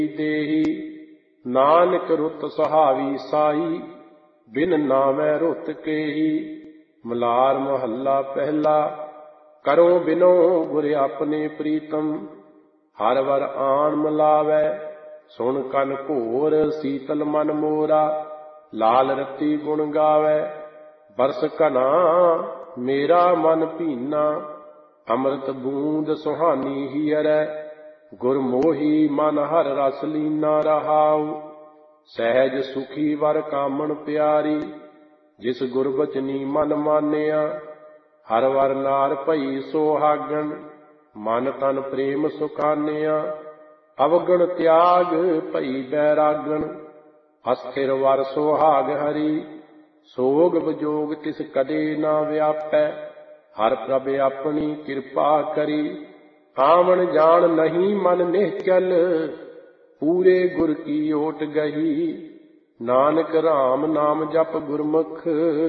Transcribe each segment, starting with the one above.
ਦੇਹੀ। ਨਾਨਕ ਰੁੱਤ ਸੁਹਾਵੀ ਸਾਈ, ਬਿਨ ਨਾਵੈ ਰੁੱਤ ਕੇਹੀ। ਮਲਾਰ ਮਹੱਲਾ ਪਹਿਲਾ। ਕਰੋ ਬਿਨੋ ਗੁਰ ਆਪਣੇ ਪ੍ਰੀਤਮ, ਹਰ ਵਰ ਆਣ ਮਿਲਾਵੈ। ਸੁਣ ਕੰਨ ਘੋਰ ਸੀਤਲ ਮਨ ਮੋਰਾ, ਲਾਲ ਰਤੀ ਗੁਣ ਗਾਵੈ। ਬਰਸ ਘਨਾ ਮੇਰਾ ਮਨ ਭੀਨਾ, ਅੰਮ੍ਰਿਤ ਬੂੰਦ ਸੁਹਾਨੀ ਹੀਅਰੈ। ਗੁਰ ਮੋਹੀ ਮਨ ਹਰ ਰਸ ਲੀਨਾ ਰਹਾਉ, ਸਹਿਜ ਸੁਖੀ ਵਰ ਕਾਮਣ ਪਿਆਰੀ। ਜਿਸ ਗੁਰ ਬਚਨੀ ਮਨ ਮਾਨਿਆ, ਹਰ ਵਰ ਨਾਰ ਭਈ ਸੁਹਾਗਣ। ਮਨ ਤਨ ਪ੍ਰੇਮ ਸੁਖਾਨਿਆ, ਅਵਗਣ ਤਿਆਗ ਭਈ ਬੈਰਾਗਣ। ਅਸਥਿਰ ਵਰ ਸੁਹਾਗ ਹਰੀ, ਸੋਗ ਵਿਜੋਗ ਤਿਸ ਕਦੇ ਨਾ ਵਿਆਪੈ। ਹਰ ਪ੍ਰਭ ਆਪਣੀ ਕਿਰਪਾ ਕਰੀ, ਆਵਣ ਜਾਣ ਨਹੀਂ ਮਨ ਨਿਹਚਲ। ਪੂਰੇ ਗੁਰ ਕੀ ਓਟ ਗਹੀ, ਨਾਨਕ ਰਾਮ ਨਾਮ ਜਪ ਗੁਰਮੁਖ।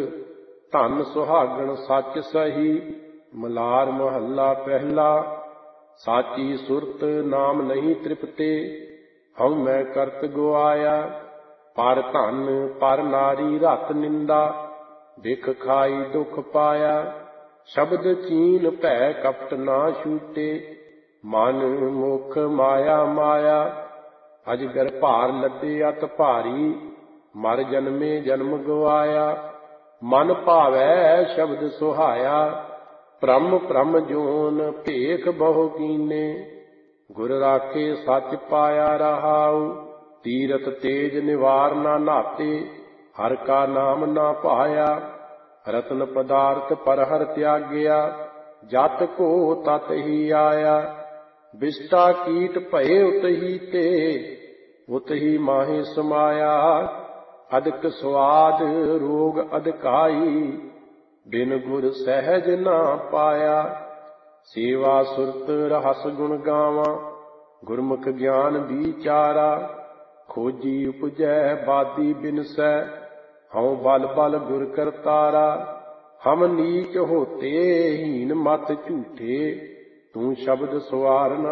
ਧਨ ਸੁਹਾਗਣ ਸੱਚ ਸਹੀ। ਮਲਾਰ ਮਹੱਲਾ ਪਹਿਲਾ। ਸਾਚੀ ਸੁਰਤ ਨਾਮ ਨਹੀਂ ਤ੍ਰਿਪਤੇ, ਹਉ ਮੈਂ ਕਰਤ ਗੁਆਇਆ। ਪਰ ਧਨ ਪਰ ਨਾਰੀ ਰਤ ਨਿੰਦਾ, ਬਿਖ ਖਾਈ ਦੁਖ ਪਾਇਆ। ਸ਼ਬਦ ਚੀਨ ਭੈ ਕਪਟ ਨਾ ਛੂਟੇ, ਮਨ ਮੁਖ ਮਾਇਆ ਮਾਇਆ। ਅਜਗਰ ਭਾਰ ਲੱਦੇ ਅਤ ਭਾਰੀ, ਮਰ ਜਨਮੇ ਜਨਮ ਗਵਾਇਆ। ਮਨ ਭਾਵੈ ਸ਼ਬਦ ਸੁਹਾਇਆ, ਭ੍ਰਮ ਭ੍ਰਮ ਜੋਨ ਭੇਖ ਬਹੁ ਕੀਨੇ। ਗੁਰ ਰਾਖੇ ਸੱਚ ਪਾਇਆ ਰਹਾਉ, ਤੀਰਥ ਤੇਜ ਨਿਵਾਰ ਨਾ ਨਾਤੇ। ਹਰ ਕਾ ਨਾਮ ਨਾ ਭਾਇਆ, ਰਤਨ ਪਦਾਰਥ ਪਰ ਹਰ ਤਿਆਗਿਆ। ਜਤ ਕੋ ਤਤ ਹੀ ਆਇਆ, ਬਿਸ਼ਟਾ ਕੀਟ ਭਏ ਉਤਹੀ ਤੇ। ਉਤਹੀ ਮਾਹੇ ਸਮਾਇਆ, ਅਦਕ ਸਵਾਦ ਰੋਗ ਅਦਕਾਈ। ਬਿਨ ਗੁਰ ਸਹਿਜ ਨਾ ਪਾਇਆ। ਸੇਵਾ ਸੁਰਤ ਰਹਸ ਗੁਣ ਗਾਵਾਂ, ਗੁਰਮੁਖ ਗਿਆਨ ਵਿਚਾਰਾ। ਖੋਜੀ ਉਪਜੈ ਬਾਦੀ ਬਿਨਸੈ, ਹਉ ਬਲ ਬਲ ਗੁਰ ਕਰਤਾਰਾ। ਹਮ ਨੀਚ ਹੋਤੇ ਹੀਨ ਮਤ ਝੂਠੇ, ਤੂੰ ਸ਼ਬਦ ਸਵਾਰ ਨ